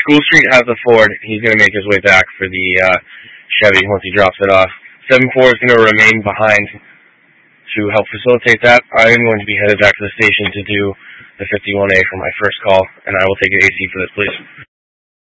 School Street has a Ford. He's going to make his way back for the Chevy once he drops it off. 7-4 is going to remain behind to help facilitate that. I am going to be headed back to the station to do the 51A for my first call, and I will take an AC for this, please.